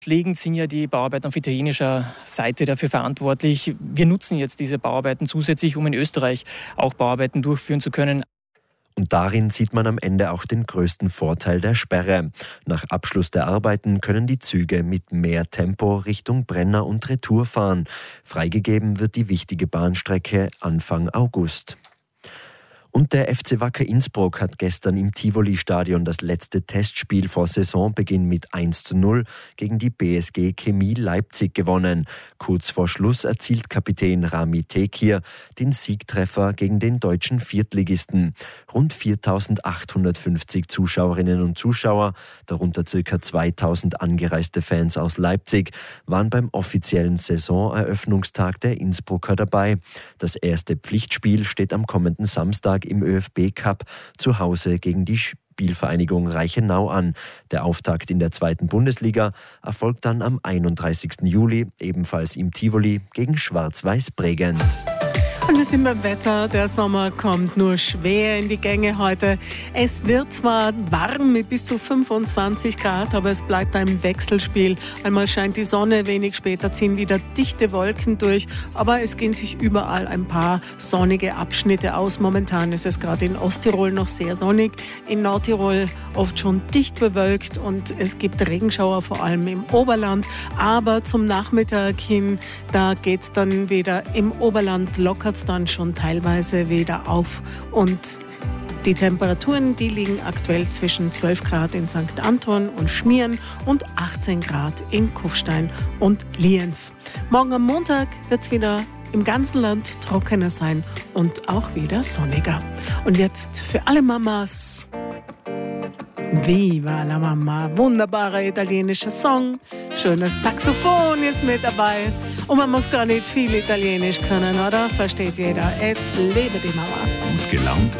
Grundlegend sind ja die Bauarbeiten auf italienischer Seite dafür verantwortlich. Wir nutzen jetzt diese Bauarbeiten zusätzlich, um in Österreich auch Bauarbeiten durchführen zu können. Und darin sieht man am Ende auch den größten Vorteil der Sperre. Nach Abschluss der Arbeiten können die Züge mit mehr Tempo Richtung Brenner und Retour fahren. Freigegeben wird die wichtige Bahnstrecke Anfang August. Und der FC Wacker Innsbruck hat gestern im Tivoli-Stadion das letzte Testspiel vor Saisonbeginn mit 1:0 gegen die BSG Chemie Leipzig gewonnen. Kurz vor Schluss erzielt Kapitän Rami Tekir den Siegtreffer gegen den deutschen Viertligisten. Rund 4.850 Zuschauerinnen und Zuschauer, darunter ca. 2.000 angereiste Fans aus Leipzig, waren beim offiziellen Saisoneröffnungstag der Innsbrucker dabei. Das erste Pflichtspiel steht am kommenden Samstag im ÖFB-Cup zu Hause gegen die Spielvereinigung Reichenau an. Der Auftakt in der 2. Bundesliga erfolgt dann am 31. Juli, ebenfalls im Tivoli gegen Schwarz-Weiß Bregenz. Und wir sind beim Wetter. Der Sommer kommt nur schwer in die Gänge heute. Es wird zwar warm mit bis zu 25 Grad, aber es bleibt ein Wechselspiel. Einmal scheint die Sonne, wenig später ziehen wieder dichte Wolken durch. Aber es gehen sich überall ein paar sonnige Abschnitte aus. Momentan ist es gerade in Osttirol noch sehr sonnig, in Nordtirol oft schon dicht bewölkt und es gibt Regenschauer, vor allem im Oberland. Aber zum Nachmittag hin, da geht es dann wieder im Oberland locker dann schon teilweise wieder auf und die Temperaturen, die liegen aktuell zwischen 12 Grad in St. Anton und Schmieren und 18 Grad in Kufstein und Lienz. Morgen am Montag wird es wieder im ganzen Land trockener sein und auch wieder sonniger. Und jetzt für alle Mamas: Viva la Mama, wunderbarer italienischer Song, schönes Saxophon ist mit dabei und man muss gar nicht viel Italienisch können, oder? Versteht jeder, es lebe die Mama. Gut gelaunt